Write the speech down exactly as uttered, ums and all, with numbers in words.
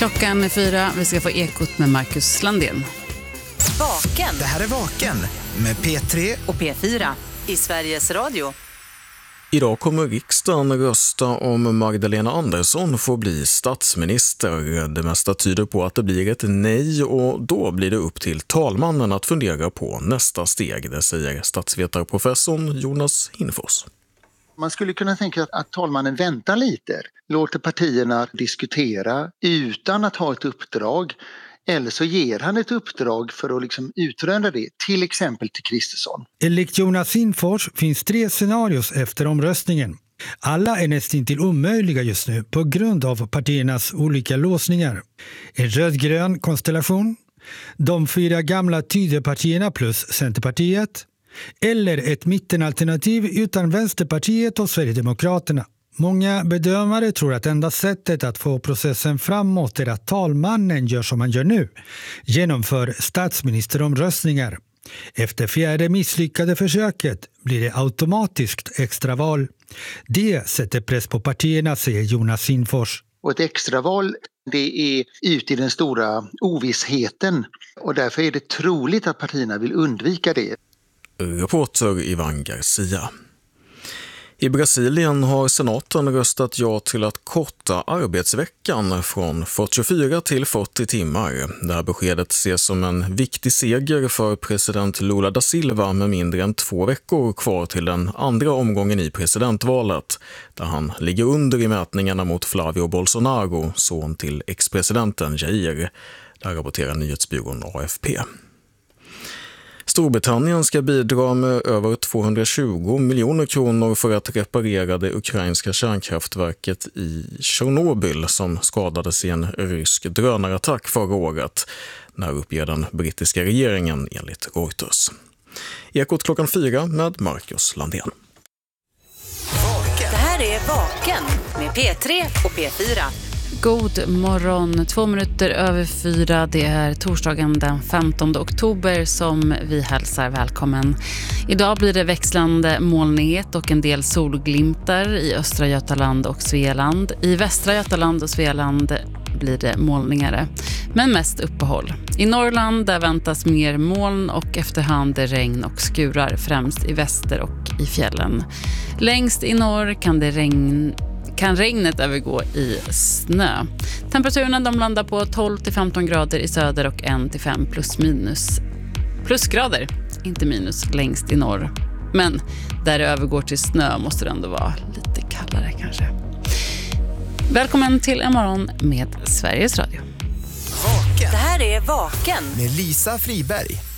Klockan är fyra. Vi ska få ekot med Marcus Landén. Vaken. Det här är Vaken med P tre och P fyra i Sveriges Radio. Idag kommer riksdagen rösta om Magdalena Andersson får bli statsminister. Det mesta tyder på att det blir ett nej och då blir det upp till talmannen att fundera på nästa steg. Det säger statsvetarprofessorn Jonas Hinfors. Man skulle kunna tänka att, att talmannen väntar lite, låter partierna diskutera utan att ha ett uppdrag. Eller så ger han ett uppdrag för att liksom utröna det, till exempel till Kristersson. Enligt Jonas Hinfors finns tre scenarios efter omröstningen. Alla är nästan till omöjliga just nu på grund av partiernas olika låsningar. En rödgrön konstellation, de fyra gamla Tidöpartierna plus Centerpartiet, eller ett mittenalternativ utan Vänsterpartiet och Sverigedemokraterna. Många bedömare tror att enda sättet att få processen framåt är att talmannen gör som man gör nu, genomför statsministeromröstningar. Efter fjärde misslyckade försöket blir det automatiskt extraval. Det sätter press på partierna, säger Jonas Hinfors. Och ett extraval, det är ute i den stora ovissheten och därför är det troligt att partierna vill undvika det. Reporter Ivan Garcia. I Brasilien har senaten röstat ja till att korta arbetsveckan från fyrtiofyra till fyrtio timmar. Det här beskedet ses som en viktig seger för president Lula da Silva med mindre än två veckor kvar till den andra omgången i presidentvalet, där han ligger under i mätningarna mot Flavio Bolsonaro, son till ex-presidenten Jair. Där rapporterar nyhetsbyrån A F P. Storbritannien ska bidra med över tvåhundratjugo miljoner kronor för att reparera det ukrainska kärnkraftverket i Tjernobyl som skadades i en rysk drönarattack förra året, när uppger den brittiska regeringen enligt Reuters. Ekot klockan fyra med Marcus Landén. Det här är Vaken med P tre och P fyra. God morgon, två minuter över fyra. Det är torsdagen den femtonde oktober som vi hälsar välkommen. Idag blir det växlande molnighet och en del solglimtar i östra Götaland och Svealand. I västra Götaland och Svealand blir det molningare, men mest uppehåll. I Norrland där väntas mer moln och efterhand regn och skurar, främst i väster och i fjällen. Längst i norr kan det regn kan regnet övergå i snö. Temperaturerna de landar på tolv till femton grader i söder och ett till fem plus minus. Plusgrader, inte minus, längst i norr. Men där det övergår till snö måste det ändå vara lite kallare kanske. Välkommen till en morgon med Sveriges Radio. Vaken. Det här är Vaken med Lisa Friberg.